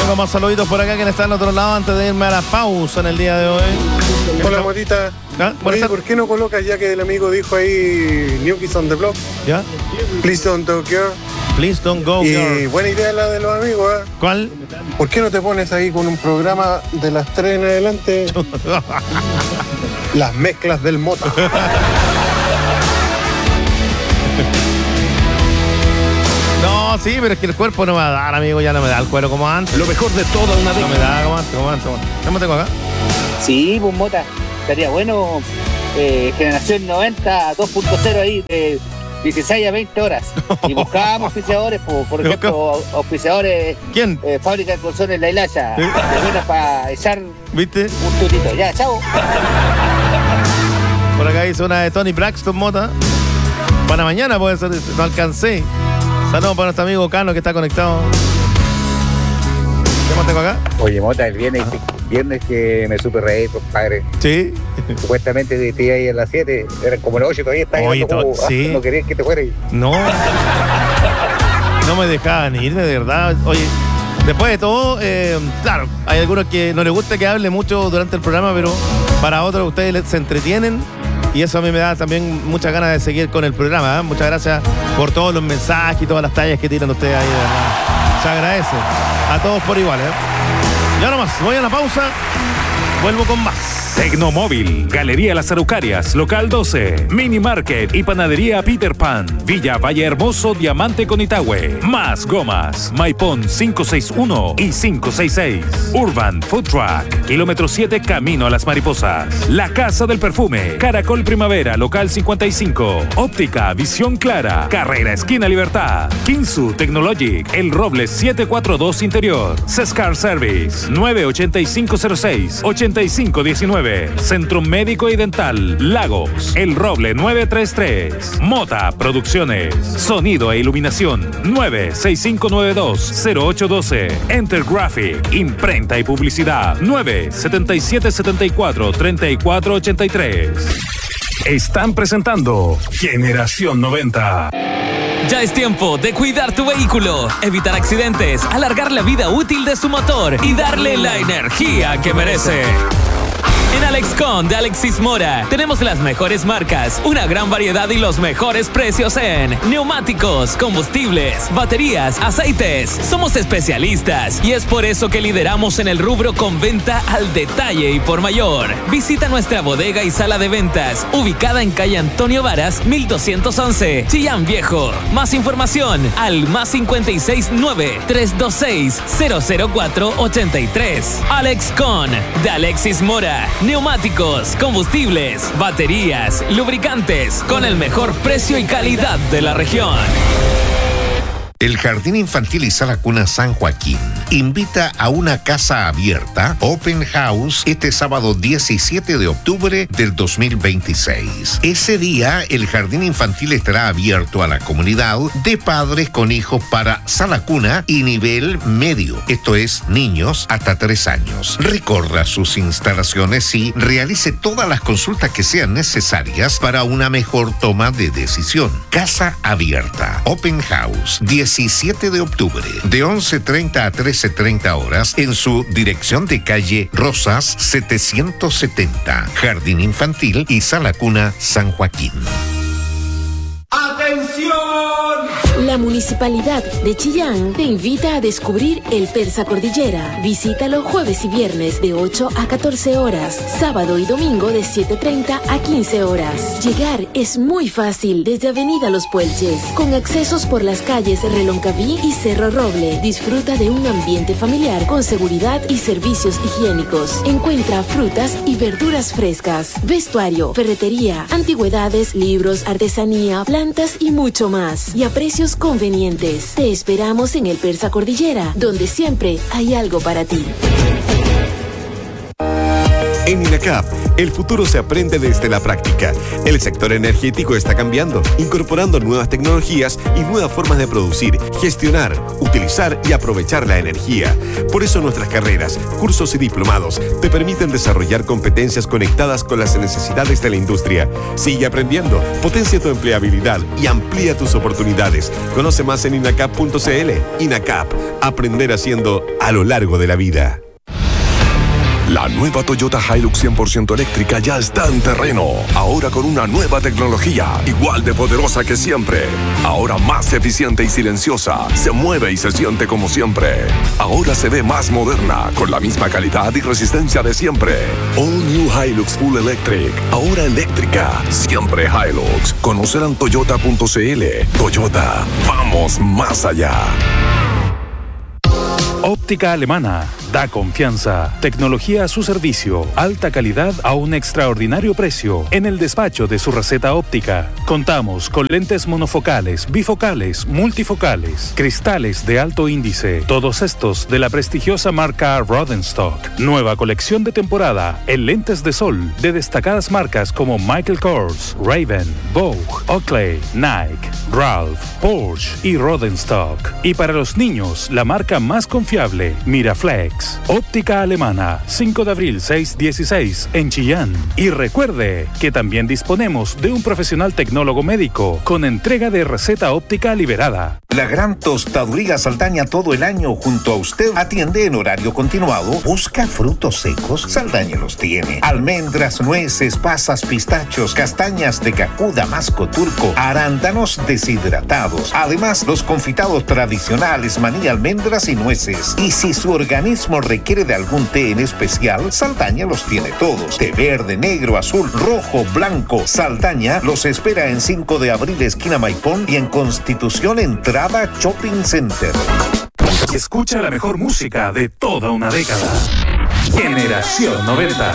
Tengo más saluditos por acá. ¿Quién está al otro lado antes de irme a la pausa en el día de hoy? Hola, Motita. ¿Ah? Oye, ¿por qué no colocas, ya que el amigo dijo ahí New Kids on the Block? ¿Ya? Please don't go girl. Please don't go, Y girl. buena idea la de los amigos, ¿eh? ¿Cuál? ¿Por qué no te pones ahí con un programa de las 3 en adelante? Las mezclas del Mota. No, sí, pero es que el cuerpo no me va a dar, amigo. Ya no me da el cuero como antes. Lo mejor de toda una No década. me da como antes. ¿Qué me tengo acá? Sí, pues Mota, estaría bueno generación 90 2.0 ahí de 16 a 20 horas. Y buscábamos auspiciadores, por ejemplo, auspiciadores, ¿Quién? fábrica de colchones La Hilacha, ¿Sí? de buenas para echar ¿Viste? un tutito. Ya, chao. Por acá hizo una de Tony Braxton, Mota. Para mañana puede ser, no alcancé. Saludos para nuestro amigo Cano que está conectado. ¿Qué más tengo acá? Oye, Mota, el viernes que me supe reír, compadre. Sí. Supuestamente te iba ahí a las 7, eran como las 8 todavía, estás Oye, como, sí. no querías que te fueras. No. No me dejaban irme, de verdad. Oye, después de todo, claro, hay algunos que no les gusta que hable mucho durante el programa, pero para otros ustedes se entretienen. Y eso a mí me da también muchas ganas de seguir con el programa, ¿eh? Muchas gracias por todos los mensajes y todas las tallas que tiran ustedes ahí, de verdad. Se agradece a todos por igual, ¿eh? Y ahora más, voy a la pausa, vuelvo con más. Tecnomóvil, Galería Las Araucarias, Local 12, Mini Market y Panadería Peter Pan, Villa Valle Hermoso, Diamante con Itahue. Más gomas, Maipón 561 y 566. Urban Food Truck, kilómetro 7, camino a Las Mariposas. La Casa del Perfume, Caracol Primavera, Local 55. Óptica, Visión Clara, Carrera Esquina Libertad. Kinsu Technologic, El Robles 742 Interior. Sescar Service, 98506-8519. Centro Médico y Dental, Lagos, El Roble 933. Mota Producciones, Sonido e Iluminación, 96592-0812. Enter Graphic, Imprenta y Publicidad, 97774-3483. Están presentando Generación 90. Ya es tiempo de cuidar tu vehículo, evitar accidentes, alargar la vida útil de su motor y darle la energía que merece. En Alexcon de Alexis Mora tenemos las mejores marcas, una gran variedad y los mejores precios en neumáticos, combustibles, baterías, aceites. Somos especialistas y es por eso que lideramos en el rubro con venta al detalle y por mayor. Visita nuestra bodega y sala de ventas, ubicada en calle Antonio Varas, 1211, Chillán Viejo. Más información al +569 326 00483. Alexcon de Alexis Mora. Neumáticos, combustibles, baterías, lubricantes, con el mejor precio y calidad de la región. El Jardín Infantil y Sala Cuna San Joaquín invita a una casa abierta, Open House, este sábado 17 de octubre del 2026. Ese día, el Jardín Infantil estará abierto a la comunidad de padres con hijos para sala cuna y nivel medio, esto es, niños hasta 3 años. Recorra sus instalaciones y realice todas las consultas que sean necesarias para una mejor toma de decisión. Casa abierta, Open House, 17 de octubre, de 11:30 a 13:30 horas, en su dirección de calle Rosas 770, Jardín Infantil y Sala Cuna San Joaquín. ¡Atención! La Municipalidad de Chillán te invita a descubrir el Persa Cordillera. Visítalo jueves y viernes de 8 a 14 horas, sábado y domingo de 7:30 a 15 horas. Llegar es muy fácil desde Avenida Los Puelches, con accesos por las calles Reloncaví y Cerro Roble. Disfruta de un ambiente familiar con seguridad y servicios higiénicos. Encuentra frutas y verduras frescas, vestuario, ferretería, antigüedades, libros, artesanía, plantas y mucho más. Y a precios convenientes. Te esperamos en el Persa Cordillera, donde siempre hay algo para ti. En INACAP, el futuro se aprende desde la práctica. El sector energético está cambiando, incorporando nuevas tecnologías y nuevas formas de producir, gestionar, utilizar y aprovechar la energía. Por eso nuestras carreras, cursos y diplomados te permiten desarrollar competencias conectadas con las necesidades de la industria. Sigue aprendiendo, potencia tu empleabilidad y amplía tus oportunidades. Conoce más en inacap.cl. INACAP, aprender haciendo a lo largo de la vida. La nueva Toyota Hilux 100% eléctrica ya está en terreno. Ahora con una nueva tecnología, igual de poderosa que siempre. Ahora más eficiente y silenciosa. Se mueve y se siente como siempre. Ahora se ve más moderna, con la misma calidad y resistencia de siempre. All New Hilux Full Electric. Ahora eléctrica. Siempre Hilux. Conocerán Toyota.cl. Toyota. Vamos más allá. Óptica Alemana. Da confianza, tecnología a su servicio, alta calidad a un extraordinario precio. En el despacho de su receta óptica, contamos con lentes monofocales, bifocales, multifocales, cristales de alto índice, todos estos de la prestigiosa marca Rodenstock. Nueva colección de temporada en lentes de sol de destacadas marcas como Michael Kors, Ray-Ban, Vogue, Oakley, Nike, Ralph, Porsche y Rodenstock. Y para los niños, la marca más confiable, Miraflex. Óptica Alemana, 5 de abril 616 en Chillán. Y recuerde que también disponemos de un profesional tecnólogo médico con entrega de receta óptica liberada. La gran tostaduría Saldaña todo el año junto a usted atiende en horario continuado. ¿Busca frutos secos? Saldaña los tiene. Almendras, nueces, pasas, pistachos, castañas de cajú, damasco turco, arándanos deshidratados. Además, los confitados tradicionales, maní, almendras y nueces. Y si su organismo requiere de algún té en especial, Saldaña los tiene todos. Té verde, negro, azul, rojo, blanco. Saldaña los espera en 5 de abril, esquina Maipón, y en Constitución, entrada Shopping Center. Escucha la mejor música de toda una década. Generación 90.